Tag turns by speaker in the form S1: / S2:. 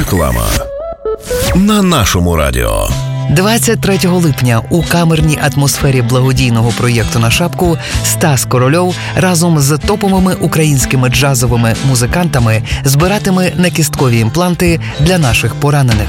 S1: Реклама на нашому радіо.
S2: 23 липня у камерній атмосфері благодійного проєкту «На шапку» Стас Корольов разом з топовими українськими джазовими музикантами збиратиме некісткові імпланти для наших поранених.